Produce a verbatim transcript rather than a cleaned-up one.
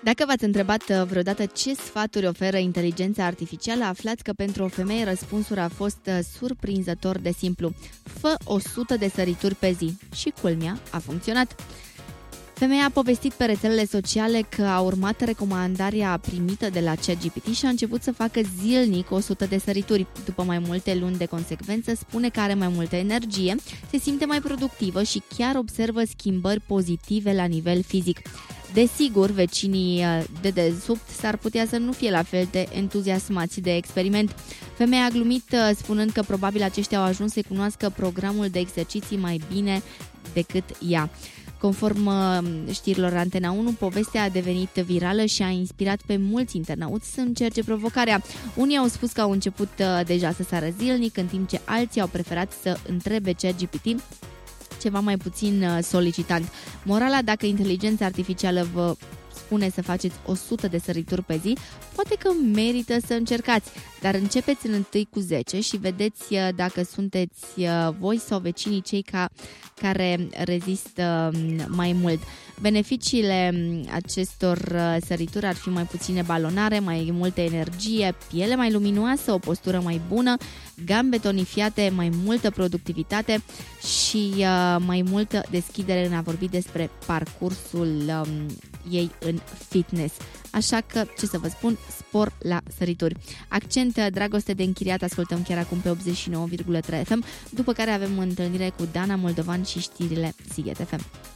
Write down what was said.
Dacă v-ați întrebat vreodată ce sfaturi oferă inteligența artificială, aflați că pentru o femeie răspunsul a fost surprinzător de simplu. Fă o sută de sărituri pe zi. Și culmea, a funcționat. Femeia a povestit pe rețelele sociale că a urmat recomandarea primită de la ChatGPT și a început să facă zilnic o sută de sărituri. După mai multe luni de consecvență, spune că are mai multă energie, se simte mai productivă și chiar observă schimbări pozitive la nivel fizic. Desigur, vecinii de dedesubt s-ar putea să nu fie la fel de entuziasmați de experiment. Femeia a glumit spunând că probabil aceștia au ajuns să cunoască programul de exerciții mai bine decât ea. Conform știrilor Antena unu, povestea a devenit virală și a inspirat pe mulți internauți să încerce provocarea. Unii au spus că au început deja să sară zilnic, în timp ce alții au preferat să întrebe ChatGPT ceva mai puțin solicitant. Morala, dacă inteligența artificială vă spune să faceți o sută de sărituri pe zi, poate că merită să încercați, dar începeți în întâi cu zece și vedeți dacă sunteți voi sau vecinii cei ca, care rezistă mai mult. Beneficiile acestor sărituri ar fi mai puține balonare, mai multă energie, piele mai luminoasă, o postură mai bună, gambe tonifiate, mai multă productivitate și uh, mai multă deschidere în a vorbi despre parcursul um, ei în fitness. Așa că, ce să vă spun, spor la sărituri. Accent, dragoste de închiriat, ascultăm chiar acum pe optzeci și nouă virgulă trei F M, după care avem întâlnire cu Dana Moldovan și știrile Sighet F M.